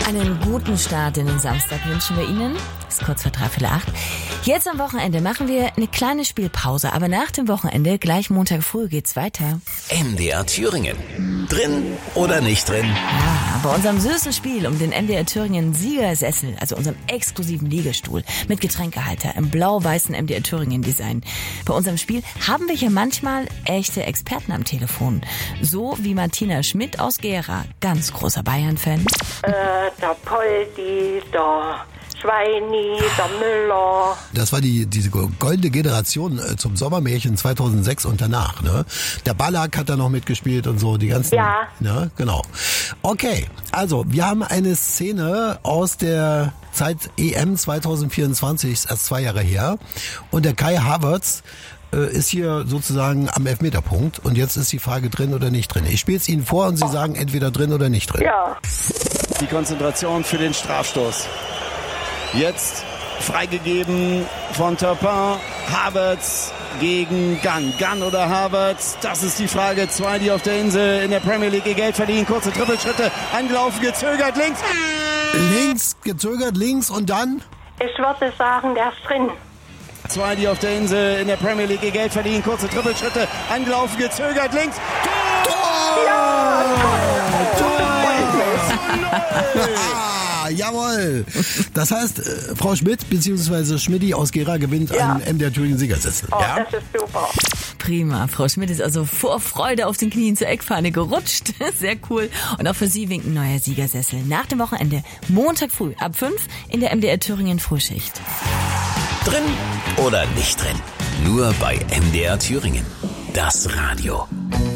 Einen guten Start in den Samstag wünschen wir Ihnen. Ist kurz vor 7:45. Jetzt am Wochenende machen wir eine kleine Spielpause, aber nach dem Wochenende, gleich Montag früh, geht's weiter. MDR Thüringen. Drin oder nicht drin? Ja, bei unserem süßen Spiel um den MDR Thüringen Siegersessel, also unserem exklusiven Liegestuhl mit Getränkehalter im blau-weißen MDR Thüringen Design. Bei unserem Spiel haben wir hier manchmal echte Experten am Telefon. So wie Martina Schmidt aus Gera, ganz großer Bayern-Fan. Der Poldi, der Schweini, der Müller. Das war diese goldene Generation zum Sommermärchen 2006 und danach, ne? Der Ballack hat da noch mitgespielt und so, die ganzen... Ja. Ne? Genau. Okay, also wir haben eine Szene aus der Zeit EM 2024, ist erst 2 Jahre her. Und der Kai Havertz ist hier sozusagen am Elfmeterpunkt. Und jetzt ist die Frage drin oder nicht drin. Ich spiele es Ihnen vor und Sie sagen entweder drin oder nicht drin. Ja. Die Konzentration für den Strafstoß. Jetzt freigegeben von Turpin. Havertz gegen Gunn. Gunn oder Havertz? Das ist die Frage. 2, die auf der Insel in der Premier League ihr Geld verdienen. Kurze Trippelschritte. Angelaufen, gezögert, links. Links, gezögert, links und dann? Ich würde sagen, der ist drin. 2, die auf der Insel in der Premier League ihr Geld verdienen. Kurze Trippelschritte. Angelaufen, gezögert, links. Tor! Ja! Jawohl. Das heißt, Frau Schmidt bzw. Schmidti aus Gera gewinnt einen MDR Thüringen Siegersessel. Oh, ja? das ist super. Prima. Frau Schmidt ist also vor Freude auf den Knien zur Eckfahne gerutscht. Sehr cool. Und auch für Sie winkt ein neuer Siegersessel. Nach dem Wochenende, Montag früh ab 5 in der MDR Thüringen Frühschicht. Drin oder nicht drin? Nur bei MDR Thüringen. Das Radio.